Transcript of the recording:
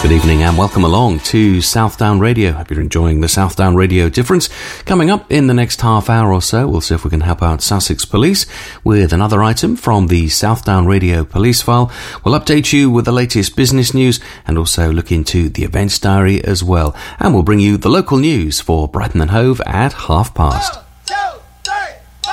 Good evening and welcome along to Southdown Radio. Hope you're enjoying the Southdown Radio Difference. Coming up in the next half hour or so, we'll see if we can help out Sussex Police with another item from the Southdown Radio Police File. We'll update you with the latest business news and also look into the events diary as well. And we'll bring you the local news for Brighton and Hove at past.